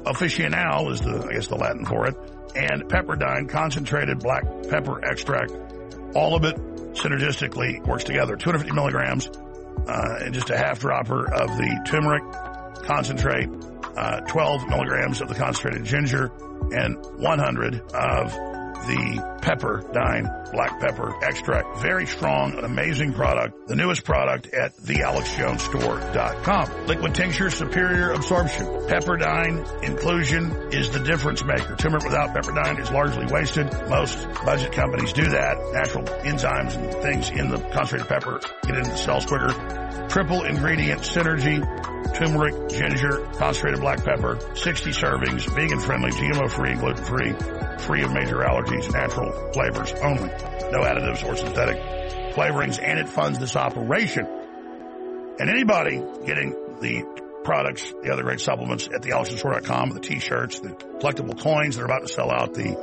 officinal is the Latin for it, and Pepperdine concentrated black pepper extract. All of it synergistically works together. 250 milligrams and just a half dropper of the turmeric concentrate, 12 milligrams of the concentrated ginger, and 100 of the Pepperdine black pepper extract. Very strong, an amazing product. The newest product at thealexjonesstore.com. Liquid tincture, superior absorption. Pepperdine inclusion is the difference maker. Turmeric without Pepperdine is largely wasted. Most budget companies do that. Natural enzymes and things in the concentrated pepper get into the cells quicker. Triple ingredient synergy. Turmeric, ginger, concentrated black pepper, 60 servings, vegan-friendly, GMO-free, gluten-free, free of major allergies, natural flavors only. No additives or synthetic flavorings, and it funds this operation. And anybody getting the products, the other great supplements at thealexjonesstore.com, the T-shirts, the collectible coins that are about to sell out, the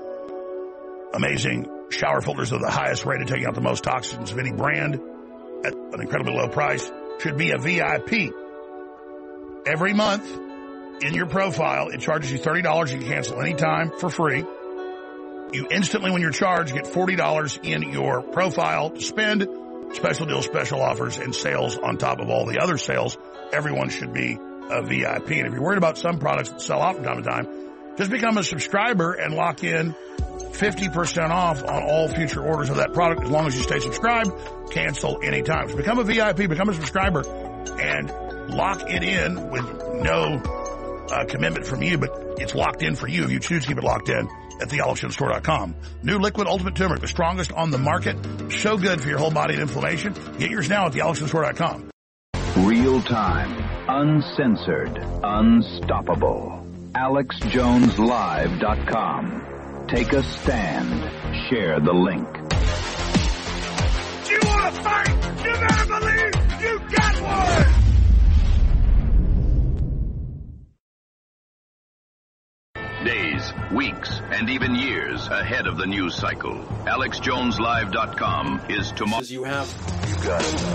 amazing shower filters of the highest rated, taking out the most toxins of any brand at an incredibly low price, should be a VIP. Every month, in your profile, it charges you $30. You can cancel anytime for free. You instantly, when you're charged, get $40 in your profile to spend. Special deals, special offers, and sales on top of all the other sales. Everyone should be a VIP. And if you're worried about some products that sell out from time to time, just become a subscriber and lock in 50% off on all future orders of that product. As long as you stay subscribed, cancel anytime. So become a VIP, become a subscriber, and lock it in with no commitment from you, but it's locked in for you if you choose to keep it locked in at thealexjonesstore.com. New liquid ultimate turmeric, the strongest on the market. So good for your whole body and inflammation. Get yours now at thealexjonesstore.com. Real time, uncensored, unstoppable. AlexJonesLive.com. Take a stand. Share the link. Do you want to fight? You better believe you got one! Days, weeks, and even years ahead of the news cycle. AlexJonesLive.com is tomorrow. You got it.